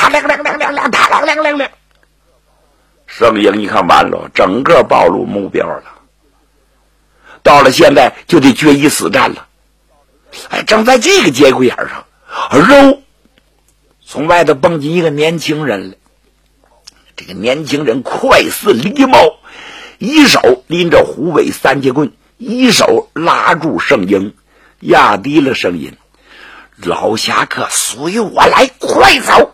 哒亮亮亮亮亮，哒亮亮亮亮。圣婴一看完了，整个暴露目标了。到了现在就得决一死战了。哎，正在这个节骨眼上，肉从外头蹦进一个年轻人来。这个年轻人快似狸猫，一手拎着虎尾三节棍，一手拉住圣婴，压低了声音：“老侠客，随我来，快走！”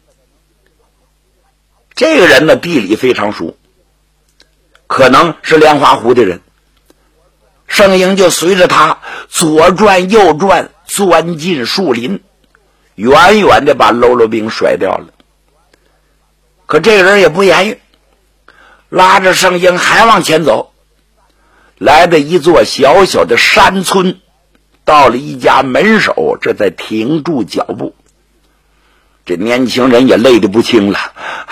这个人呢，地理非常熟，可能是莲花湖的人。圣婴就随着他左转右转，钻进树林，远远的把喽啰兵甩掉了。可这个人也不言语，拉着圣婴还往前走，来到一座小小的山村，到了一家门首，这才停住脚步。这年轻人也累得不轻了。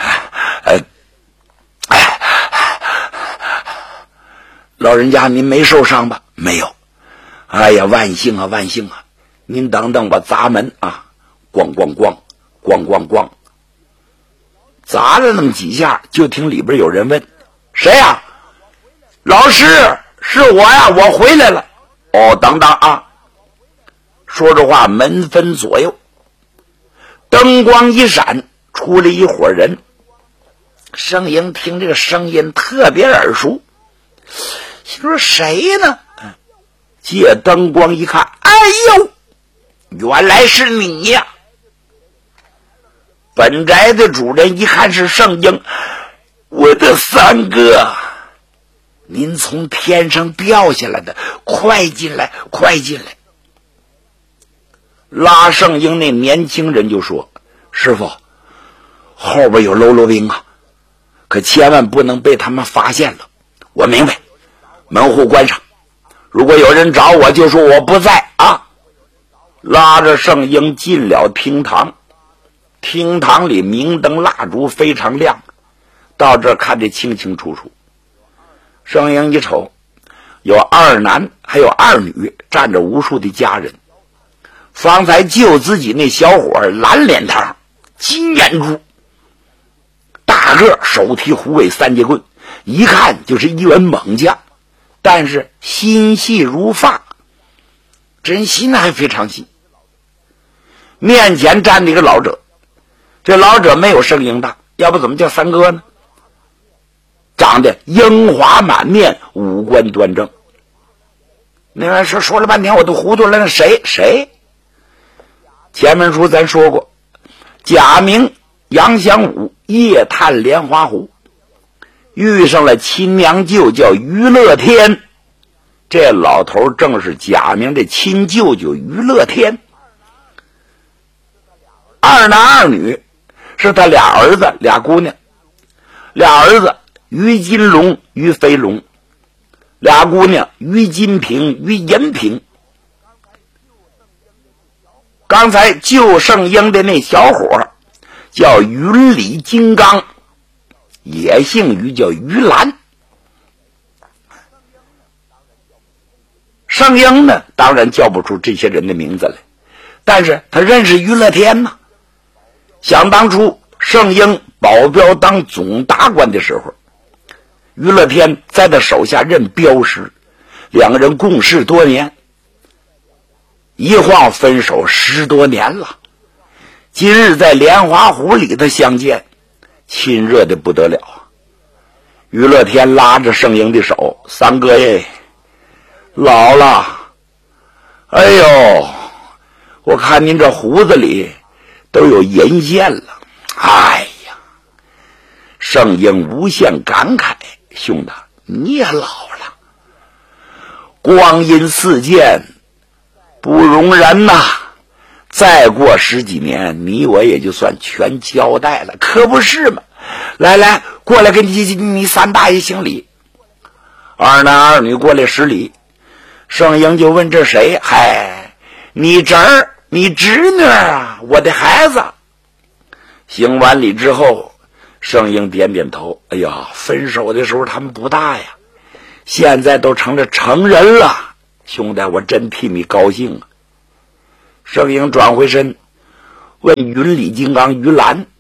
老人家，您没受伤吧？没有。哎呀，万幸啊，万幸啊！您等等，我砸门啊！咣咣咣，咣咣咣，砸了那么几下，就听里边有人问：“谁呀？”“老师，是我呀，我回来了。”“哦，等等啊！”说着话，门分左右，灯光一闪，出来一伙人。圣婴听这个声音特别耳熟，心说谁呢？借灯光一看，哎呦，原来是你呀！本宅的主人一看是圣婴，我的三哥，您从天上掉下来的，快进来，快进来！拉圣婴那年轻人就说：“师傅，后边有喽啰兵啊，可千万不能被他们发现了。”“我明白，门户关上，如果有人找我，就说我不在啊。”拉着圣婴进了厅堂，厅堂里明灯蜡烛非常亮，到这儿看得清清楚楚。圣婴一瞅，有二男还有二女，站着无数的家人。方才救自己那小伙蓝脸膛，金眼珠，大个，手提虎尾三节棍，一看就是一员猛将，但是心细如发，真心还非常细。面前站着一个老者，这老者没有圣婴大，要不怎么叫三哥呢？长得英华满面，五官端正。那边说了半天我都糊涂了，那谁？前面书咱说过，假名杨祥武，夜探莲花湖，遇上了亲娘舅叫于乐天。这老头正是假名的亲舅舅于乐天。二男二女是他俩儿子俩姑娘，俩儿子于金龙于飞龙，俩姑娘于金平于银平。刚才救圣婴的那小伙叫云里金刚，也姓于，叫于兰。圣婴呢，当然叫不出这些人的名字来，但是他认识于乐天嘛。想当初圣婴保镖当总达官的时候，于乐天在他手下任镖师，两个人共事多年，一晃分手10多年了。今日在莲花湖里头相见，亲热的不得了。于乐天拉着圣婴的手：“三哥耶，老了，哎呦，我看您这胡子里都有银线了。”哎呀，圣婴无限感慨：“兄弟，你也老了，光阴似箭，不容人呐！再过10几年，你我也就算全交代了，可不是吗？来，过来跟你三大爷行礼。”二男二女过来施礼。圣婴就问：“这谁？”“嗨，你侄儿，你侄女啊，我的孩子。”行完礼之后，圣婴点点头：“哎呀，分手的时候他们不大呀，现在都成了成人了。兄弟，我真替你高兴啊。”圣婴转回身问云里金刚于兰：“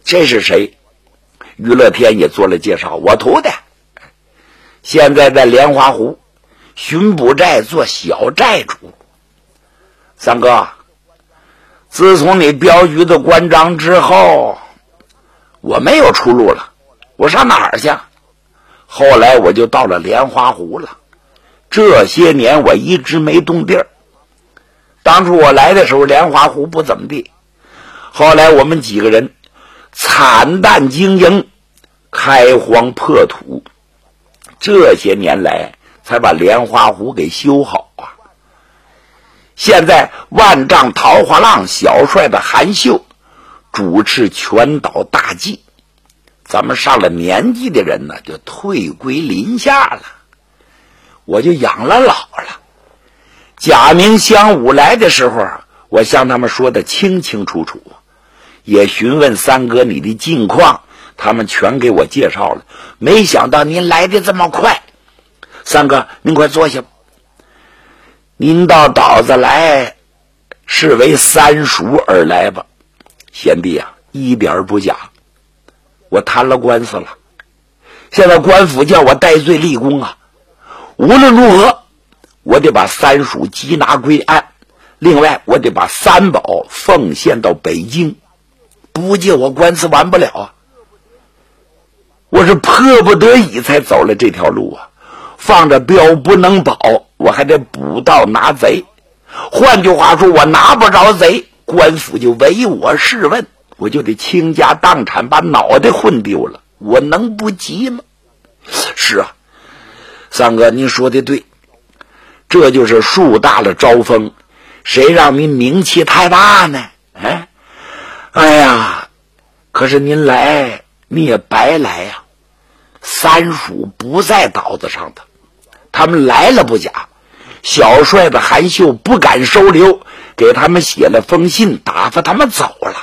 这是谁？于乐天也做了介绍，我徒弟，现在在莲花湖巡捕寨做小寨主。三哥，自从你镖局的关张之后，我没有出路了，我上哪儿去？后来我就到了莲花湖了，这些年我一直没动地儿。当初我来的时候，莲花湖不怎么地，后来我们几个人惨淡经营，开荒破土，这些年来才把莲花湖给修好啊。现在万丈桃花浪小帅的韩秀主持全岛大计，咱们上了年纪的人呢就退归林下了，我就养了老了。贾明相武来的时候，我向他们说的清清楚楚，也询问三哥你的近况，他们全给我介绍了。没想到您来的这么快，三哥您快坐下吧。您到岛子来是为三蜀而来吧？贤弟啊，一点不假，我谈了官司了，现在官府叫我戴罪立功啊，无论如何我得把三蜀缉拿归案，另外我得把三宝奉献到北京，不借我官司完不了啊。我是迫不得已才走了这条路啊，放着镖不能保，我还得捕盗拿贼。换句话说，我拿不着贼，官府就唯我是问，我就得倾家荡产把脑袋混丢了，我能不急吗？是啊，三哥您说的对，这就是树大了招风，谁让您名气太大呢？哎呀，可是您来你也白来呀，三蜀不在岛子上的，他们来了不假，小帅的韩秀不敢收留，给他们写了封信打发他们走了。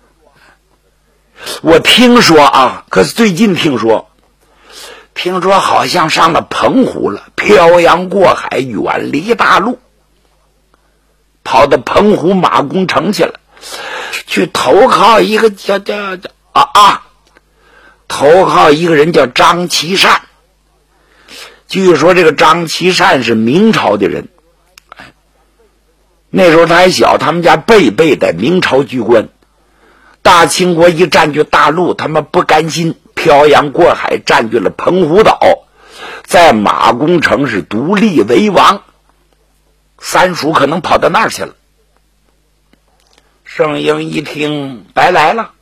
我听说啊，可是最近听说好像上了澎湖了，漂洋过海远离大陆，跑到澎湖马公城去了，去投靠一个投靠一个人叫张其善。据说这个张其善是明朝的人，那时候他还小，他们家辈辈的明朝居官。大清国一占据大陆，他们不甘心，漂洋过海占据了澎湖岛，在马公城是独立为王，三蜀可能跑到那儿去了。盛英一听白来了，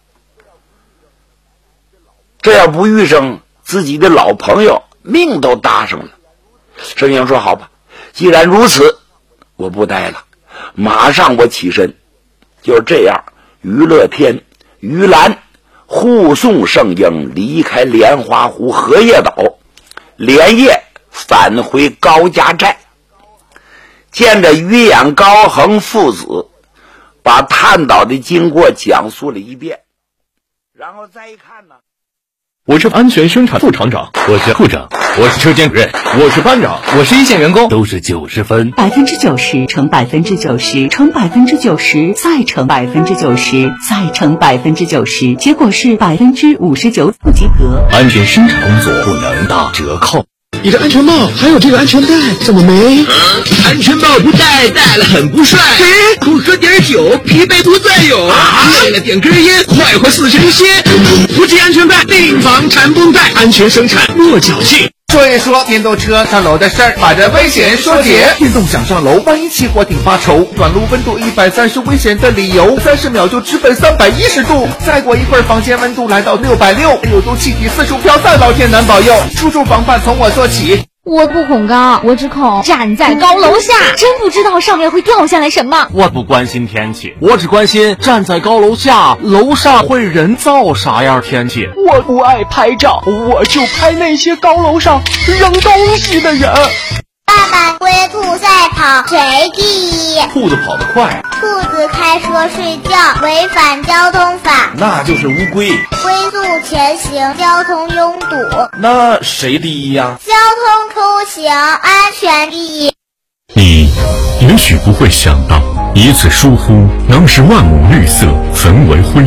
这要不遇上自己的老朋友，命都搭上了。盛英说好吧，既然如此，我不待了，马上我起身。就这样，于乐天、于兰护送盛英离开莲花湖荷叶岛，连夜返回高家寨，见着于衍、高恒父子，把探岛的经过讲述了一遍。然后再一看呢， 我是安全生产副厂长，我是副长，我是车间主任，我是班长，我是一线员工，都是90分 ，90%乘90%乘90%再乘90%再乘90%，结果是59%不及格。 安全生产工作不能打折扣。 你的安全帽还有这个安全带怎么没？ 安全帽不戴，戴了很不帅。多喝点酒，疲惫不再有。累了点根烟，坏似神仙。不系安全带，定防缠绷带。安全生产，莫侥幸。 说一说电动车上楼的事儿，把这危险说解。电动想上楼，万一起火顶发愁，短路温度130危险的理由，30秒就直奔310度，再过一会儿房间温度来到660，有毒气体四处飘散，老天难保佑，处处防范从我做起。 我不恐高，我只恐站在高楼下，真不知道上面会掉下来什么。 我不关心天气，我只关心站在高楼下，楼上会人造啥样天气。 我不爱拍照，我就拍那些高楼上扔东西的人。 爸爸，龟兔赛跑谁第一？ 兔子跑得快。 兔子开车睡觉违反交通法， 那就是乌龟。 龟速前行，交通拥堵， 那谁第一呀？ 交通出行安全第一。 你也许不会想到，一次疏忽能使万亩绿色焚为灰。